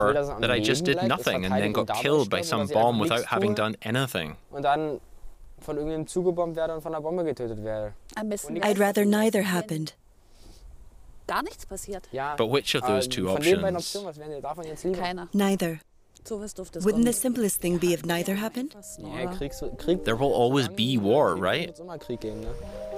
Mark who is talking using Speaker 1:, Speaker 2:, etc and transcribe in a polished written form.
Speaker 1: that I just did nothing and then got killed by some bomb without having done anything.
Speaker 2: I'd rather neither happened.
Speaker 1: But which of those two options?
Speaker 2: Neither. Wouldn't the simplest thing be if neither happened?
Speaker 1: There will always be war, right?